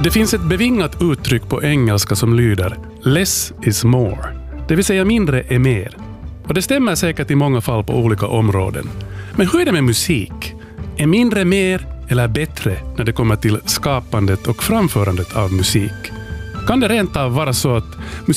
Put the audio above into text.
Det finns ett bevingat uttryck på engelska som lyder less is more. Det vill säga mindre är mer. Och det stämmer säkert i många fall på olika områden. Men hur är det med musik? Är mindre mer eller bättre när det kommer till skapandet och framförandet av musik? Kan det rent av vara så att